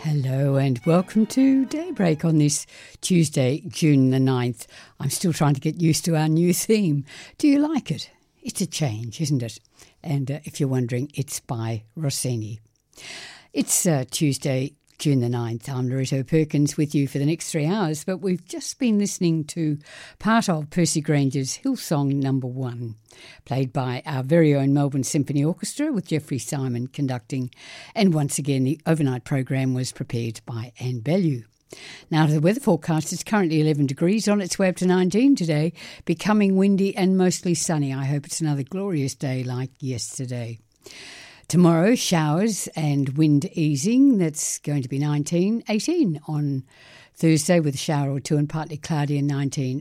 Hello and welcome to Daybreak on this Tuesday, June the 9th. I'm still trying to get used to our new theme. Do you like it? It's a change, isn't it? And if you're wondering, it's by Rossini. It's Tuesday, June the 9th. I'm Loretto Perkins with you for the next 3 hours, but we've just been listening to part of Percy Granger's Hillsong No. 1, played by our very own Melbourne Symphony Orchestra with Jeffrey Simon conducting, and once again the overnight program was prepared by Anne Bellew. Now to the weather forecast. It's currently 11 degrees, on its way up to 19 today, becoming windy and mostly sunny. I hope it's another glorious day like yesterday. Tomorrow, showers and wind easing. That's going to be 18 on Thursday with a shower or two and partly cloudy, and 19